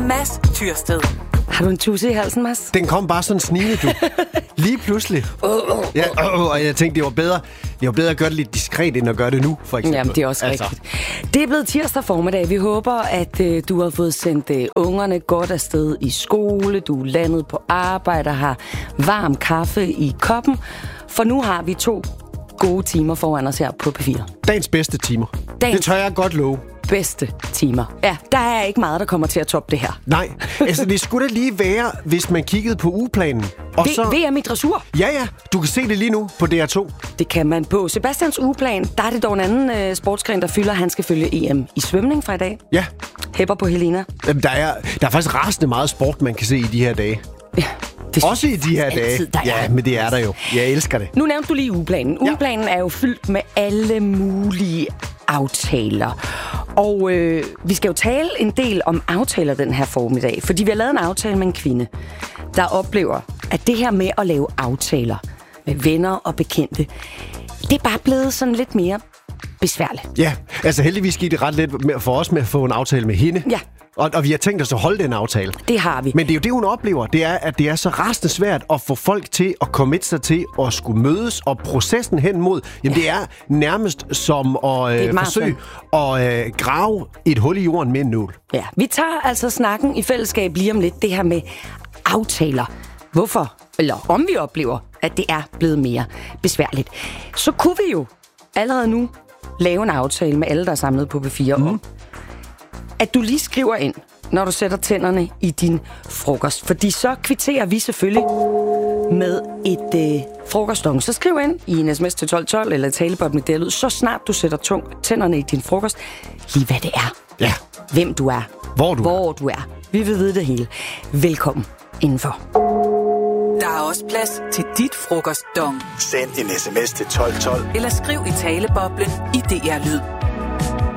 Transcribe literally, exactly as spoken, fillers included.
Mads Tyrsted. Har du en tusse i halsen, Mads? Den kom bare sådan snigende, du. Lige pludselig. Oh, oh, oh. Ja, oh, oh, og jeg tænkte, det var bedre, det var bedre at gøre det lidt diskret, end at gøre det nu, for eksempel. Jamen, det er også altså. rigtigt. Det er blevet tirsdag formiddag. Vi håber, at øh, du har fået sendt øh, ungerne godt afsted i skole. Du er landet på arbejde og har varm kaffe i koppen. For nu har vi to gode timer foran os her på P fire. Dagens bedste timer. Dagens det tør jeg godt love. Bedste timer. Ja, der er ikke meget, der kommer til at toppe det her. Nej, altså det skulle da lige være, hvis man kiggede på ugeplanen. Og det så... V M i dressur. Ja, ja. Du kan se det lige nu på D R to. Det kan man på Sebastians ugeplan. Der er det dog en anden øh, sportsgren, der fylder. Han skal følge E M i svømning fra i dag. Ja. Hæpper på Helena. Jamen, der, er, der er faktisk rasende meget sport, man kan se i de her dage. Ja. Det Også i de her altid, dage. Ja, men det er der jo. Jeg elsker det. Nu nævnte du lige ugeplanen. Ja. Ugeplanen er jo fyldt med alle mulige aftaler. Og øh, vi skal jo tale en del om aftaler den her formiddag, fordi vi har lavet en aftale med en kvinde, der oplever, at det her med at lave aftaler med venner og bekendte, det er bare blevet sådan lidt mere besværligt. Ja, altså heldigvis gik det ret let for os med at få en aftale med hende. Ja. Og, og vi har tænkt os at holde den aftale. Det har vi. Men det er jo det, hun oplever. Det er, at det er så rasende svært at få folk til at komme sig til at skulle mødes. Og processen hen mod, jamen ja. det er nærmest som at øh, forsøge at øh, grave et hul i jorden med en nål. Ja, vi tager altså snakken i fællesskab lige om lidt. Det her med aftaler. Hvorfor, eller om vi oplever, at det er blevet mere besværligt. Så kunne vi jo allerede nu lave en aftale med alle, der er samlet på P fire mm. om, at du lige skriver ind, når du sætter tænderne i din frokost. Fordi så kvitterer vi selvfølgelig med et øh, frokostdong. Så skriv ind i en sms til tolv tolv eller talebot med det lyd, så snart du sætter tung, tænderne i din frokost, lige hvad det er. Ja. Hvem du er. Hvor du Hvor er. du er. Vi vil vide det hele. Velkommen indenfor. Der er også plads til dit frokostdong. Send en sms til tolv tolv. Eller skriv i taleboblen i D R Lyd.